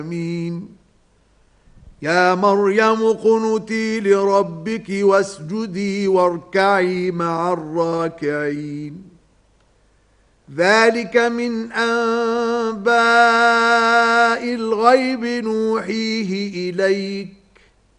آمين. يا مريم اقنتي لربك واسجدي واركعي مع الراكعين. ذلك من أنباء الغيب نوحيه إليك